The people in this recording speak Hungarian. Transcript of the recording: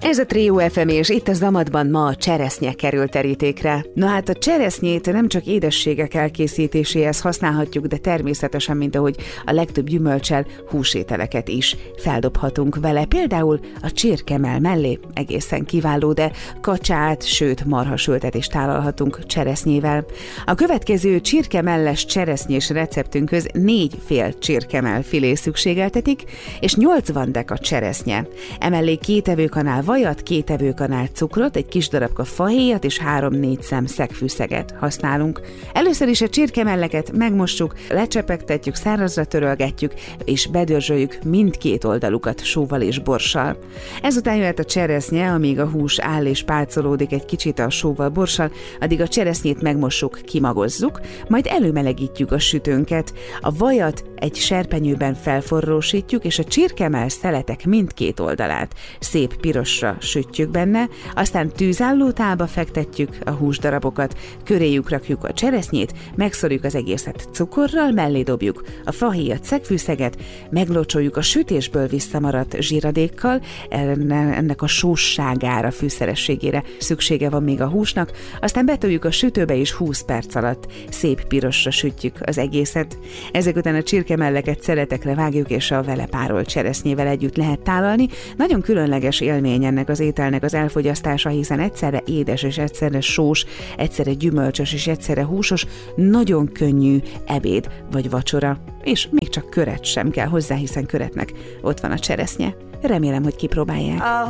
Ez a Trio FM, és itt a Zamadban ma a cseresznye kerül terítékre. Na hát a cseresznyét nem csak édességek elkészítéséhez használhatjuk, de természetesen, mint ahogy a legtöbb gyümölccsel, húsételeket is feldobhatunk vele. Például a csirkemell mellé egészen kiváló, de kacsát, sőt marhasültet is tálalhatunk cseresznyével. A következő csirkemelles cseresznyés receptünkhöz 4 fél csirkemell filé szükségeltetik, és 80 deka cseresznye. Emellé 2 evőkanál vajat, 2 evőkanál cukrot, egy kis darabka fahéjat és 3-4 szem szegfűszeget használunk. Először is a csirkemelleket megmossuk, lecsepegtetjük, szárazra törölgetjük, és bedörzsöljük mindkét oldalukat sóval és borssal. Ezután jöhet a cseresznye, amíg a hús áll és pálcolódik egy kicsit a sóval, borssal, addig a cseresznyét megmossuk, kimagozzuk, majd előmelegítjük a sütőnket. A vajat egy serpenyőben felforrósítjuk, és a csirkemell szeletek mindkét oldalát szép pirosra sütjük benne, aztán tűzálló tálba fektetjük a húsdarabokat, köréjük rakjuk a cseresznyét, megszorjuk az egészet cukorral, mellé dobjuk a fahéjat, szegfűszeget, meglocsoljuk a sütésből visszamaradt zsíradékkal, ennek a sósságára, fűszerességére szüksége van még a húsnak, aztán betoljuk a sütőbe, és 20 perc alatt szép pirosra sütjük az egészet. Ezek után a csirkemelleket szeletekre vágjuk, és a vele párolt cseresznyével együtt lehet tálalni. Nagyon különleges élmény ennek az ételnek az elfogyasztása, hiszen egyszerre édes és egyszerre sós, egyszerre gyümölcsös és egyszerre húsos, nagyon könnyű ebéd vagy vacsora. És még csak köret sem kell hozzá, hiszen köretnek ott van a cseresznye. Remélem, hogy kipróbálják.